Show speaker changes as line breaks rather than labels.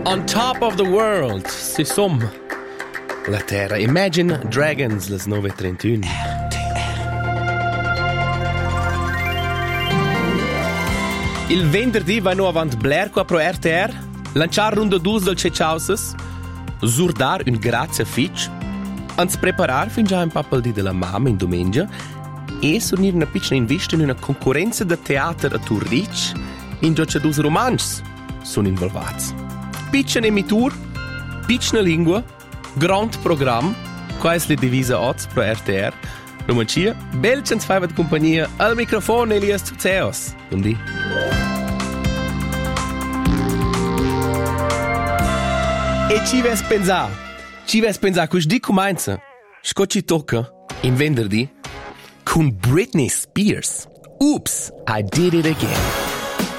On top of the world, si som la terra. Imagine Dragons, les 9:31. Il venerdì va nu avant Blair qua pro RTR, lanciar runda 2 del Cecauses, zurdar un grazie fitch, ans preparar fin già un papal di della mamma in domenica e sornir una piccola invista in una concorrenza de teatro a Turric in giocia dus romans sono involvati. Piccola emitur, piccola lingua, grand program, qua è la divisa oz pro RTR, Romancia, bel chance fai di compagnia, al microfono Elias Tuzeos. Buondì. E ci ves pensare, quis di comincia, scocci tocca, in venerdì, con Britney Spears. Oops, I did it again.